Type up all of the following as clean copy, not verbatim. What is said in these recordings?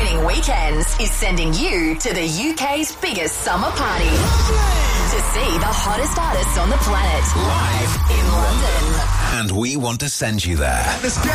Winning Weekends is sending you to the UK's biggest summer party to see the hottest artists on the planet live in London. And we want to send you there. Let's go!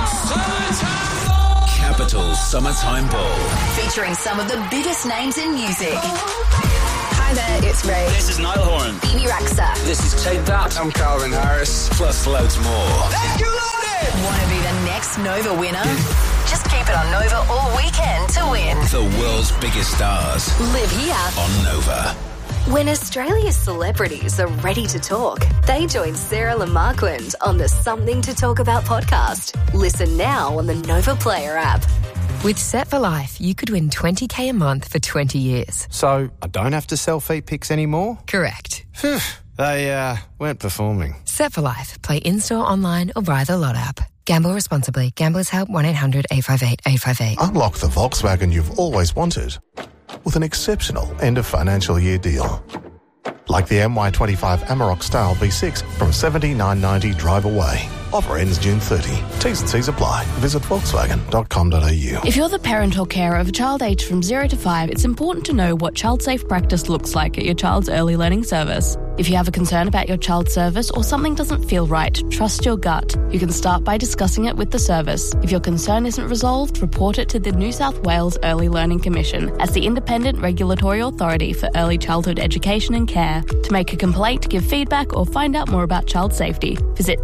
Capital Summertime Ball. Featuring some of the biggest names in music. Hi there, it's Ray. This is Niall Horan. Phoebe Raxa. This is Tate That. I'm Calvin Harris. Plus loads more. Let's go, London! Want to be the next Nova winner? Just keep it on Nova all weekend to win. The world's biggest stars Live here on Nova. When Australia's celebrities are ready to talk, they join Sarah Lamarquand on the Something to Talk About podcast. Listen now on the Nova Player app. With Set for Life, you could win $20,000 a month for 20 years. So I don't have to sell feet pics anymore? Correct. Phew, they weren't performing. Set for Life. Play in-store, online or via the Lot app. Gamble responsibly. Gamblers Help 1-800-858-858. Unlock the Volkswagen you've always wanted with an exceptional end of financial year deal. Like the MY25 Amarok Style V6 from $79.90 drive away. Offer ends June 30. T's and C's apply. Visit volkswagen.com.au. If you're the parent or carer of a child aged from 0 to 5, it's important to know what child-safe practice looks like at your child's early learning service. If you have a concern about your child's service or something doesn't feel right, trust your gut. You can start by discussing it with the service. If your concern isn't resolved, report it to the New South Wales Early Learning Commission as the independent regulatory authority for early childhood education and care. To make a complaint, give feedback or find out more about child safety, visit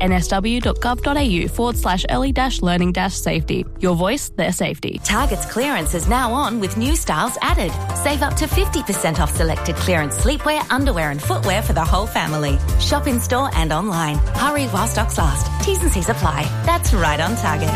nsw.gov.au/early-learning-safety. Your voice, their safety. Target's clearance is now on with new styles added. Save up to 50% off selected clearance sleepwear, underwear and footwear for the whole family. Shop in store and online. Hurry while stocks last. T's and C's apply. That's right on Target.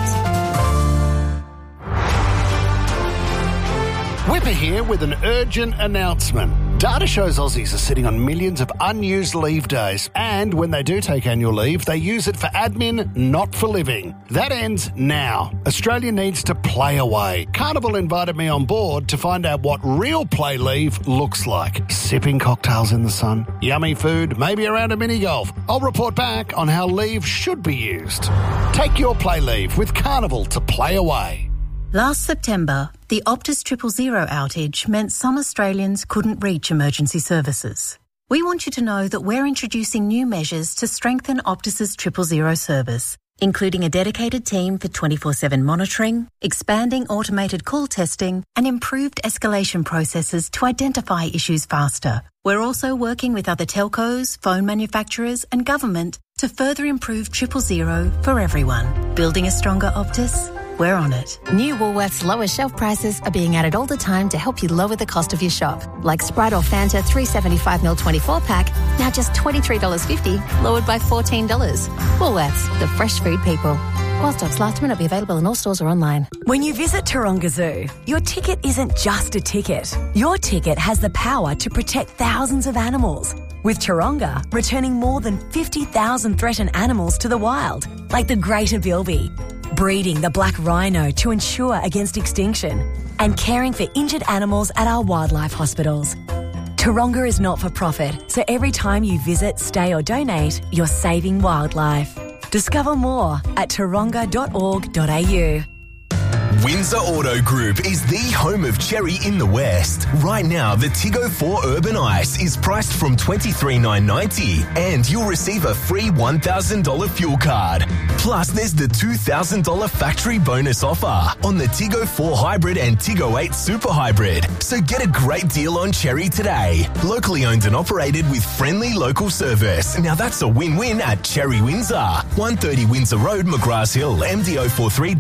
Whipper here with an urgent announcement. Data shows Aussies are sitting on millions of unused leave days, and when they do take annual leave, they use it for admin, not for living. That ends now. Australia needs to play away. Carnival invited me on board to find out what real play leave looks like. Sipping cocktails in the sun, yummy food, maybe around a mini-golf. I'll report back on how leave should be used. Take your play leave with Carnival to play away. Last September, the Optus 000 outage meant some Australians couldn't reach emergency services. We want you to know that we're introducing new measures to strengthen Optus's 000 service, including a dedicated team for 24/7 monitoring, expanding automated call testing, and improved escalation processes to identify issues faster. We're also working with other telcos, phone manufacturers, and government to further improve 000 for everyone. Building a stronger Optus? We're on it. New Woolworths lower shelf prices are being added all the time to help you lower the cost of your shop. Like Sprite or Fanta 375ml 24-pack, now just $23.50, lowered by $14. Woolworths, the fresh food people. While stocks last, may not be available in all stores or online. When you visit Taronga Zoo, your ticket isn't just a ticket. Your ticket has the power to protect thousands of animals. With Taronga, returning more than 50,000 threatened animals to the wild, like the greater bilby, breeding the black rhino to ensure against extinction, and caring for injured animals at our wildlife hospitals. Taronga is not for profit, so every time you visit, stay or donate, you're saving wildlife. Discover more at taronga.org.au. Windsor Auto Group is the home of Cherry in the West. Right now, the Tiggo 4 Urban Ice is priced from $23,990 and you'll receive a free $1,000 fuel card. Plus, there's the $2,000 factory bonus offer on the Tiggo 4 Hybrid and Tiggo 8 Super Hybrid. So get a great deal on Cherry today. Locally owned and operated with friendly local service. Now that's a win-win at Cherry Windsor. 130 Windsor Road, McGrath Hill, MDO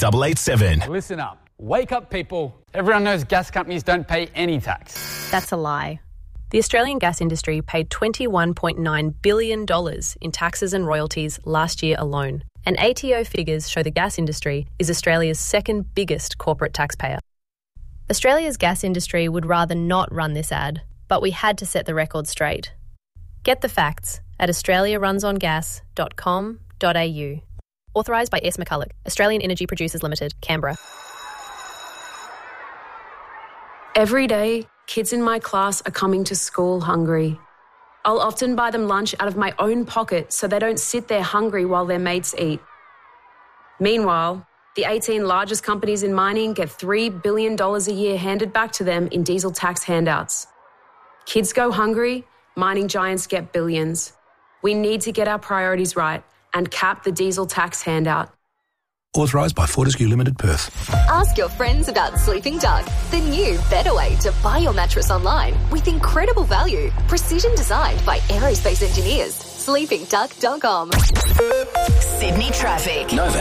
43887. Listen up. Wake up, people. Everyone knows gas companies don't pay any tax. That's a lie. The Australian gas industry paid $21.9 billion in taxes and royalties last year alone. And ATO figures show the gas industry is Australia's second biggest corporate taxpayer. Australia's gas industry would rather not run this ad, but we had to set the record straight. Get the facts at australiarunsongas.com.au. Authorised by S. McCulloch, Australian Energy Producers Limited, Canberra. Every day, kids in my class are coming to school hungry. I'll often buy them lunch out of my own pocket so they don't sit there hungry while their mates eat. Meanwhile, The 18 largest companies in mining get $3 billion a year handed back to them in diesel tax handouts. Kids go hungry, mining giants get billions. We need to get our priorities right and cap the diesel tax handout. Authorised by Fortescue Limited, Perth. Ask your friends about Sleeping Duck, the new, better way to buy your mattress online with incredible value. Precision designed by aerospace engineers. SleepingDuck.com. Sydney traffic. Nova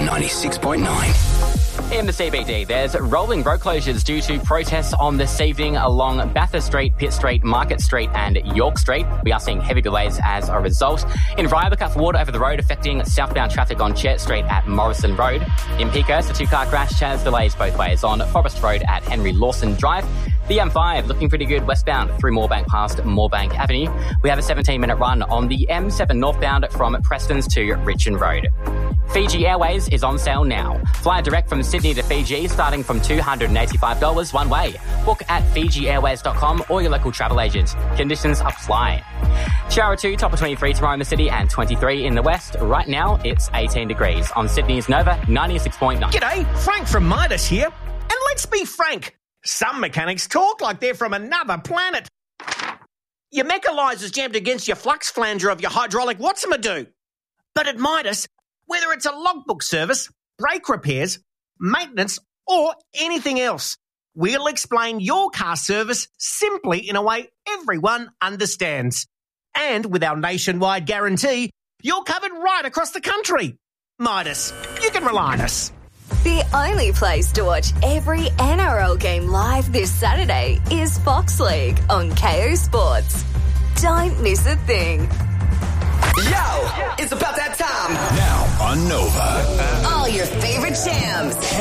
96.9. In the CBD, there's rolling road closures due to protests on this evening along Bathurst Street, Pitt Street, Market Street and York Street. We are seeing heavy delays as a result. In Ryabuck, water over the road affecting southbound traffic on Chet Street at Morrison Road. In Peakhurst, a two-car crash has delays both ways on Forest Road at Henry Lawson Drive. The M5 looking pretty good westbound through Moorebank past Moorebank Avenue. We have a 17-minute run on the M7 northbound from Prestons to Richmond Road. Fiji Airways is on sale now. Fly direct from Sydney to Fiji starting from $285 one way. Book at FijiAirways.com or your local travel agent. Conditions apply. Shower 2, top of 23 tomorrow in the city and 23 in the west. Right now, it's 18 degrees on Sydney's Nova 96.9. G'day, Frank from Midas here. And let's be frank, some mechanics talk like they're from another planet. Your mechanizer's jammed against your flux flanger of your hydraulic what's-a-do. But at Midas, whether it's a logbook service, brake repairs, maintenance, or anything else, we'll explain your car service simply in a way everyone understands. And with our nationwide guarantee, you're covered right across the country. Midas, you can rely on us. The only place to watch every NRL game live this Saturday is Fox League on KO Sports. Don't miss a thing. Yo, it's about that time. Now on Nova. All your favorite jams.